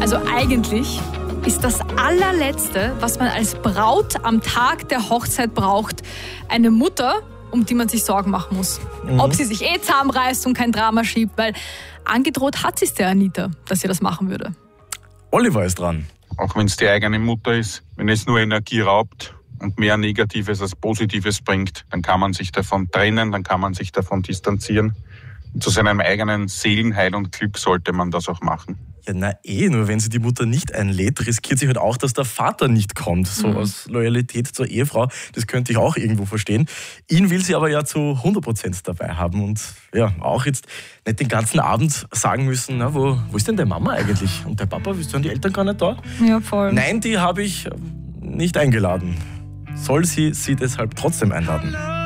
Also eigentlich ist das allerletzte, was man als Braut am Tag der Hochzeit braucht, eine Mutter, um die man sich Sorgen machen muss. Ob sie sich zusammenreißt und kein Drama schiebt, weil angedroht hat sie es der Anita, dass sie das machen würde. Oliver ist dran. Auch wenn es die eigene Mutter ist, wenn es nur Energie raubt und mehr Negatives als Positives bringt, dann kann man sich davon trennen, dann kann man sich davon distanzieren. Und zu seinem eigenen Seelenheil und Glück sollte man das auch machen. Ja, nur wenn sie die Mutter nicht einlädt, riskiert sie halt auch, dass der Vater nicht kommt. So aus Loyalität zur Ehefrau, das könnte ich auch irgendwo verstehen. Ihn will sie aber ja zu 100% dabei haben und ja, auch jetzt nicht den ganzen Abend sagen müssen, na, wo ist denn der Mama eigentlich? Und der Papa, sind die Eltern gar nicht da? Ja, voll. Nein, die habe ich nicht eingeladen. Soll sie deshalb trotzdem einladen?